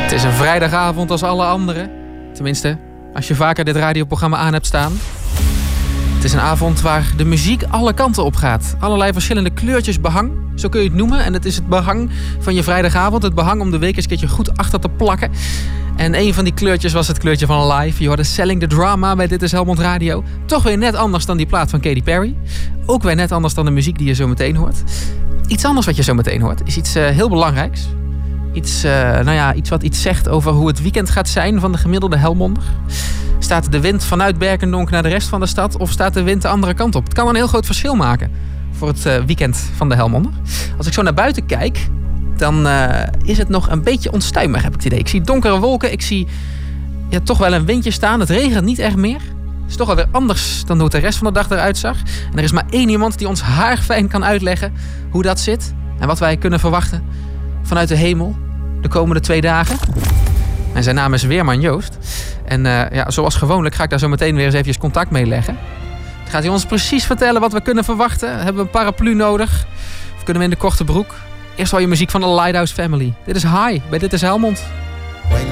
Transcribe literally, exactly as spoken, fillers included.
Het is een vrijdagavond als alle andere. Tenminste, als je vaker dit radioprogramma aan hebt staan. Het is een avond waar de muziek alle kanten op gaat. Allerlei verschillende kleurtjes behang, zo kun je het noemen. En het is het behang van je vrijdagavond. Het behang om de week eens een keertje goed achter te plakken. En een van die kleurtjes was het kleurtje van live. Je hoorde Selling the Drama bij Dit is Helmond Radio. Toch weer net anders dan die plaat van Katy Perry. Ook weer net anders dan de muziek die je zo meteen hoort. Iets anders wat je zo meteen hoort is iets uh, heel belangrijks. Iets, uh, nou ja, iets wat iets zegt over hoe het weekend gaat zijn van de gemiddelde Helmonder. Staat de wind vanuit Berkendonk naar de rest van de stad of staat de wind de andere kant op? Het kan een heel groot verschil maken voor het uh, weekend van de Helmonder. Als ik zo naar buiten kijk, dan uh, is het nog een beetje onstuimig, heb ik het idee. Ik zie donkere wolken, ik zie ja, toch wel een windje staan. Het regent niet echt meer. Het is toch alweer anders dan hoe het de rest van de dag eruit zag. En er is maar één iemand die ons haarfijn kan uitleggen hoe dat zit en wat wij kunnen verwachten vanuit de hemel de komende twee dagen. En zijn naam is Weerman Joost. En uh, ja, zoals gewoonlijk ga ik daar zo meteen weer eens even contact mee leggen. Dan gaat hij ons precies vertellen wat we kunnen verwachten. Hebben we een paraplu nodig? Of kunnen we in de korte broek? Eerst al je muziek van de Lighthouse Family. Dit is High bij Dit is Helmond.